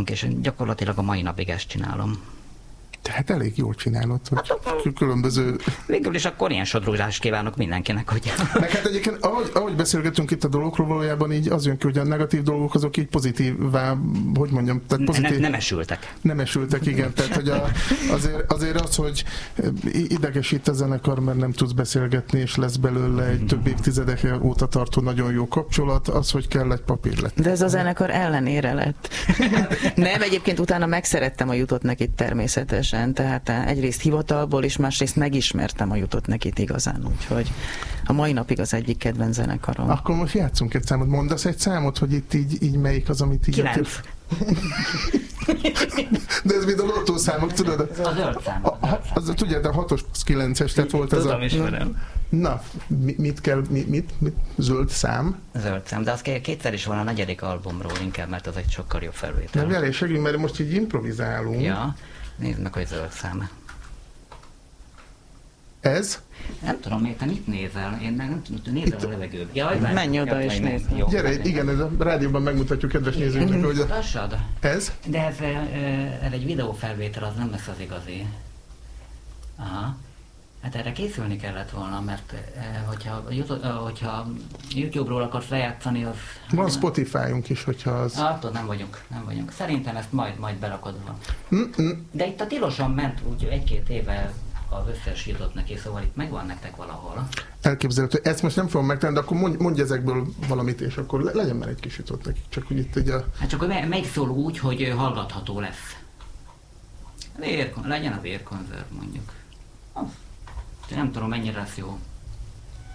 csinálunk, és gyakorlatilag a mai napig ezt csinálom. Tehát elég jól csinálod, hogy különböző... Végül is akkor ilyen sodródást kívánok mindenkinek, hogy... Meg hát egyébként, ahogy beszélgetünk itt a dolgokról, valójában így az jön ki, hogy a negatív dolgok azok így pozitívvá, hogy mondjam, tehát pozitív... Nem esültek. Nem esültek, igen. Tehát, hogy azért az, hogy idegesít a zenekar, mert nem tudsz beszélgetni, és lesz belőle egy több évtizedek óta tartó nagyon jó kapcsolat, az, hogy kell egy papírlet. De ez a zenekar ellenére lett. Nem, egyébként utána megszerettem a Jutott nekit természetesen. Tehát egyrészt hivatalból is, másrészt megismertem a Jutott nekit igazán, úgyhogy a mai napig az egyik kedvenc zenekarom. Akkor most játszunk egy számot. Mondasz egy számot, hogy itt így melyik az, amit így... 9. De ez mind a lottószámok, tudod? Ez a zöld szám. Tudja, de a 6-os 9-es, tehát volt ez Tudom, ismerem. Na, mit kell, mit? Zöld szám? Zöld szám, de az kétszer is van a 4. albumról inkább, mert az egy sokkal jobb felvétel. Nem, elég segít, mert most így improvizálunk. Ja, nézd meg, hogy zöld szám. Ez? Nem tudom, miért te mit nézel? Én nem tudom, nézel a levegőbe. Jaj, menj oda és nézd. Gyere, igen, ez a rádióban megmutatjuk kedves nézőknek, hogy... Lassad? Ez? De ez egy videófelvétel, az nem lesz az igazi. Aha. Hát erre készülni kellett volna, mert hogyha YouTube-ról akarsz lejátszani, az... Van Spotify-unk is, hogyha az... Attól nem vagyunk. Szerintem ezt majd berakod van. De itt a tilosan ment úgy 1-2 éve az összes Jutott neki, szóval itt megvan nektek valahol. Elképzelhető. Ezt most nem fogom megtenni, de akkor mondj ezekből valamit, és akkor legyen már egy kis Jutott neki. Csak hogy itt ugye... Hát csak hogy melyik szól úgy, hogy hallgatható lesz. Legyen a vérkonzerv mondjuk. Nem tudom, mennyire lesz jó.